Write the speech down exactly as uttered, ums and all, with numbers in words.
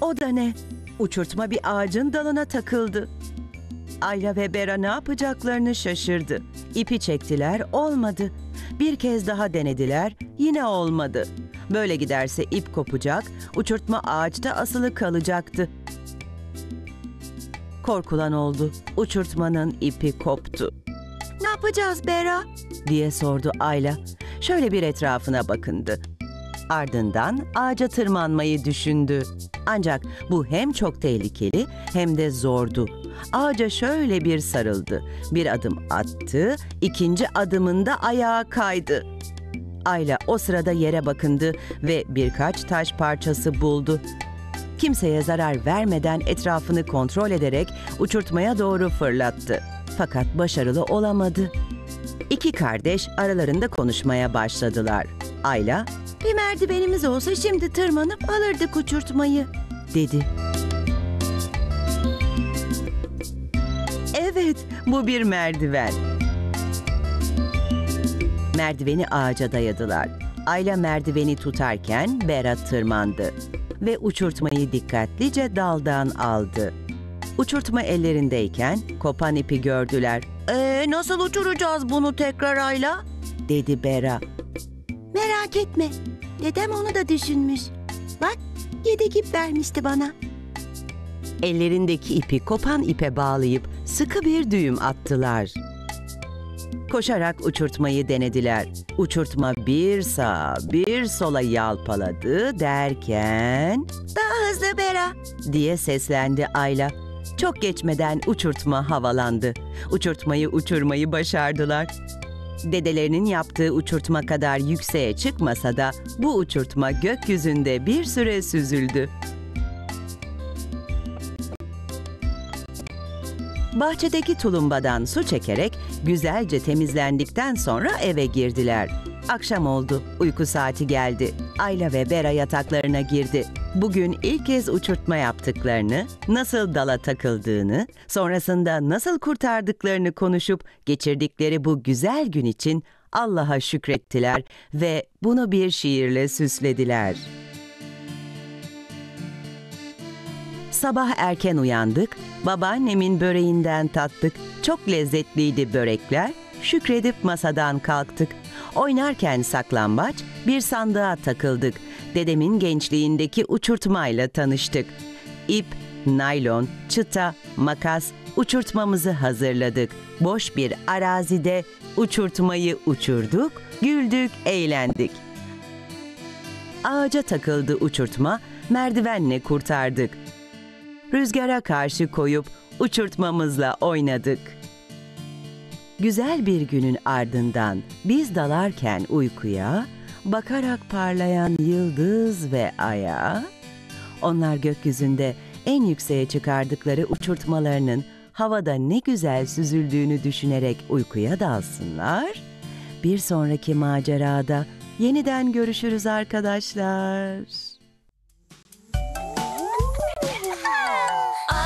O da ne? Uçurtma bir ağacın dalına takıldı. Ayla ve Bera ne yapacaklarını şaşırdı. İpi çektiler, olmadı. Bir kez daha denediler, yine olmadı. Böyle giderse ip kopacak, uçurtma ağaçta asılı kalacaktı. Korkulan oldu. Uçurtmanın ipi koptu. "Ne yapacağız Bera?" diye sordu Ayla. Şöyle bir etrafına bakındı. Ardından ağaca tırmanmayı düşündü. Ancak bu hem çok tehlikeli hem de zordu. Ağaca şöyle bir sarıldı. Bir adım attı, ikinci adımında ayağa kaydı. Ayla o sırada yere bakındı ve birkaç taş parçası buldu. Kimseye zarar vermeden etrafını kontrol ederek uçurtmaya doğru fırlattı. Fakat başarılı olamadı. İki kardeş aralarında konuşmaya başladılar. Ayla, "Bir merdivenimiz olsa şimdi tırmanıp alırdık uçurtmayı," dedi. Evet, bu bir merdiven. Merdiveni ağaca dayadılar. Ayla merdiveni tutarken Bera tırmandı ve uçurtmayı dikkatlice daldan aldı. Uçurtma ellerindeyken kopan ipi gördüler. "Ee, nasıl uçuracağız bunu tekrar Ayla?" dedi Bera. "Merak etme, dedem onu da düşünmüş. Bak, yedek ip vermişti bana." Ellerindeki ipi kopan ipe bağlayıp sıkı bir düğüm attılar. Koşarak uçurtmayı denediler. Uçurtma bir sağa bir sola yalpaladı derken... "Daha hızlı Bera," diye seslendi Ayla. Çok geçmeden uçurtma havalandı. Uçurtmayı uçurmayı başardılar. Dedelerinin yaptığı uçurtma kadar yükseğe çıkmasa da bu uçurtma gökyüzünde bir süre süzüldü. Bahçedeki tulumbadan su çekerek güzelce temizlendikten sonra eve girdiler. Akşam oldu, uyku saati geldi. Ayla ve Bera yataklarına girdi. Bugün ilk kez uçurtma yaptıklarını, nasıl dala takıldığını, sonrasında nasıl kurtardıklarını konuşup geçirdikleri bu güzel gün için Allah'a şükrettiler ve bunu bir şiirle süslediler. Sabah erken uyandık, babaannemin böreğinden tattık. Çok lezzetliydi börekler, şükredip masadan kalktık. Oynarken saklambaç, bir sandığa takıldık. Dedemin gençliğindeki uçurtmayla tanıştık. İp, naylon, çıta, makas, uçurtmamızı hazırladık. Boş bir arazide uçurtmayı uçurduk, güldük, eğlendik. Ağaca takıldı uçurtma, merdivenle kurtardık. Rüzgara karşı koyup uçurtmamızla oynadık. Güzel bir günün ardından biz dalarken uykuya, bakarak parlayan yıldız ve aya, onlar gökyüzünde en yükseğe çıkardıkları uçurtmalarının havada ne güzel süzüldüğünü düşünerek uykuya dalsınlar. Bir sonraki macerada yeniden görüşürüz arkadaşlar.